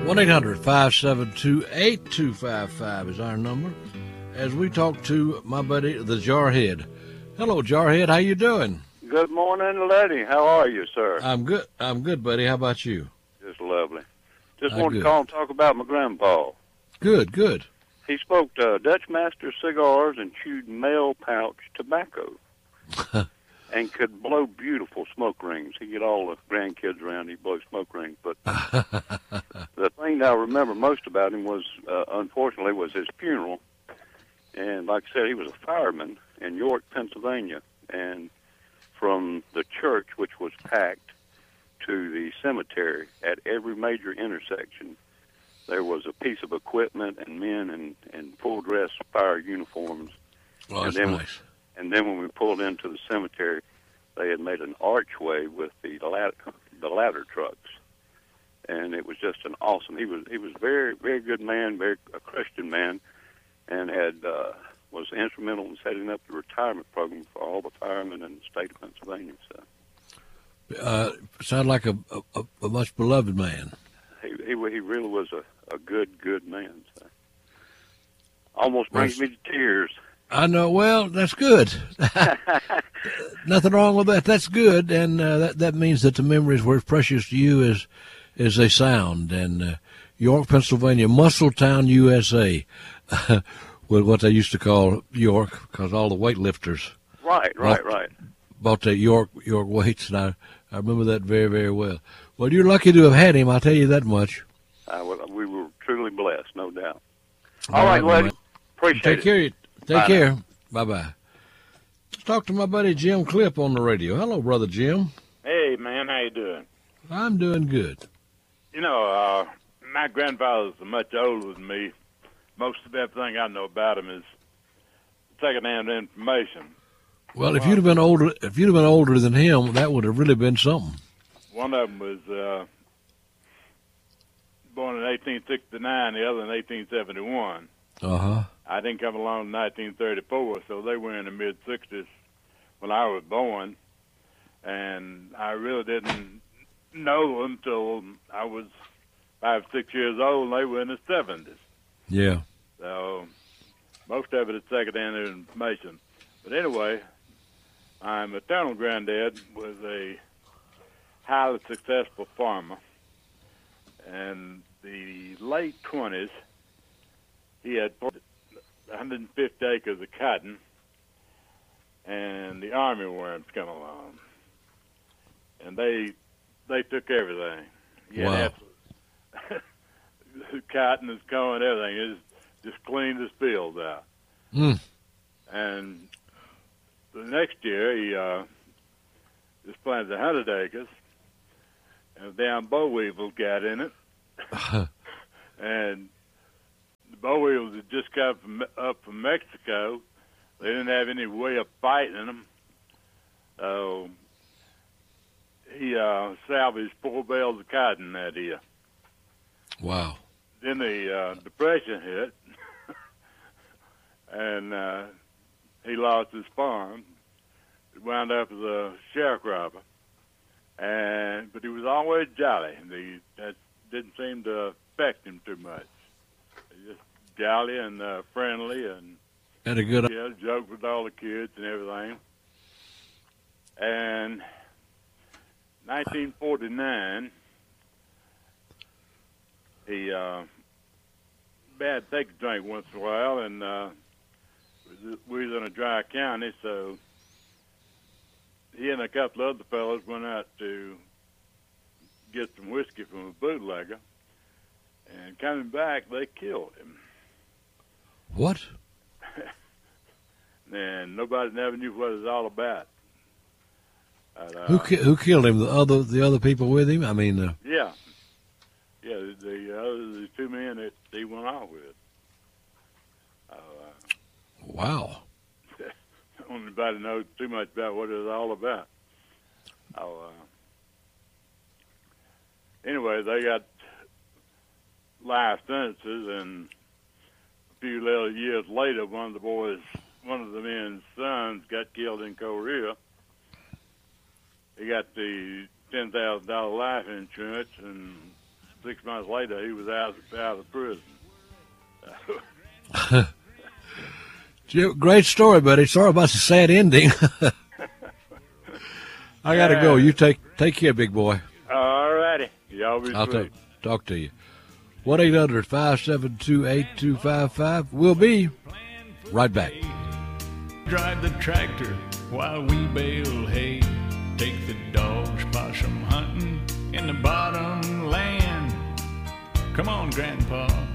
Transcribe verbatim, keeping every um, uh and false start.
one eight hundred, five seven two, eight two five five is our number as we talk to my buddy, the Jarhead. Hello, Jarhead. How you doing? Good morning, Letty. How are you, sir? I'm good. I'm good, buddy. How about you? Just lovely. Just Uh, wanted good. to call and talk about my grandpa. Good, good. He smoked uh, Dutch Master cigars and chewed mail pouch tobacco and could blow beautiful smoke rings. He'd get all the grandkids around, he'd blow smoke rings. But the thing that I remember most about him was, uh, unfortunately, was his funeral. And like I said, he was a fireman in York, Pennsylvania. And from the church, which was packed, to the cemetery, at every major intersection, there was a piece of equipment and men in, in full-dress fire uniforms. Well, that's and then, nice. And then when we pulled into the cemetery, they had made an archway with the ladder, the ladder trucks, and it was just an awesome. He was he was very very good man, very a Christian man, and had uh, was instrumental in setting up the retirement program for all the firemen in the state of Pennsylvania. So Uh, sound like a, a, a much beloved man. he he, he really was a, a good good man. So. Almost brings Well, me to tears. I know. Well, that's good. Nothing wrong with that. That's good, and uh, that that means that the memories were as precious to you as as they sound. And uh, York, Pennsylvania, Muscletown, U S A, with what they used to call York, because all the weightlifters Right, right, bought, right. bought the York York weights, and I I remember that very very well. Well, you're lucky to have had him. I'll tell you that much. Uh, well, we were truly blessed, no doubt. All All right, right, lady. man. Appreciate Take it. care. Take Bye care. Bye bye. Let's talk to my buddy Jim Clip on the radio. Hello, brother Jim. Hey, man, how you doing? I'm doing good. You know, uh, my grandfather's much older than me. Most of everything I know about him is secondhand information. Well, if you'd have been older, if you'd have been older than him, that would have really been something. One of them was uh, born in eighteen sixty-nine, the other in eighteen seventy-one. Uh huh. I didn't come along in nineteen thirty-four, so they were in the mid-sixties when I was born. And I really didn't know them until I was five, six years old, and they were in the seventies. Yeah. So most of it is secondhand information. But anyway, my maternal granddad was a highly successful farmer. And the late twenties, he had one hundred fifty acres of cotton, and the army worms come along, and they they took everything. He Wow. had absolute- cotton, his corn, everything. It just, just cleaned his fields out. Mm. And the next year, he uh, just planted one hundred acres, and a damn boll weevil got in it. And the boll weevils had just come from, up from Mexico. They didn't have any way of fighting them. So he uh, salvaged four bales of cotton that year. Wow. Then the uh, Depression hit, and uh, he lost his farm. He wound up as a sharecropper, and but he was always jolly. And he, that didn't seem to affect him too much. He just jolly and uh, friendly, and Had a good. yeah, joked with all the kids and everything. And nineteen forty-nine, he uh, bad take a drink once in a while, and uh, we was in a dry county, so he and a couple of other fellows went out to get some whiskey from a bootlegger, and coming back, they killed him. What? And nobody never knew what it was all about. But, uh, Who ki- who killed him? The other the other people with him? I mean, uh, Yeah, yeah. The, the other the two men that he went off with. Uh, wow. don't anybody know too much about what it was all about. Oh, uh, anyway, they got life sentences, and a few little years later, one of the boys, one of the men's sons, got killed in Korea. He got the ten thousand dollar life insurance, and six months later, he was out out of prison. Jim, great story, buddy. Sorry about the sad ending. I got to go. You take take care, big boy. All righty. Y'all be I'll sweet. talk, talk to you. one eight hundred five seven two eight two five five. We'll be right back. Drive the tractor while we bale hay. Take the dogs possum hunting in the bottom land. Come on, Grandpa.